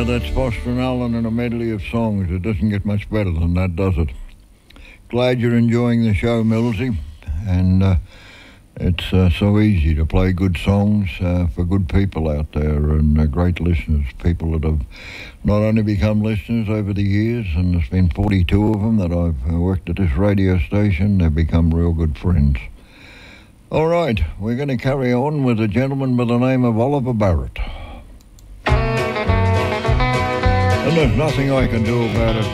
that's Foster Allen and a medley of songs. It doesn't get much better than that, does it? Glad you're enjoying the show, Millsy. And it's so easy to play good songs for good people out there and great listeners, people that have not only become listeners over the years, and there's been 42 of them that I've worked at this radio station, they've become real good friends. All right, we're going to carry on with a gentleman by the name of Oliver Barrett. And there's nothing I can do about it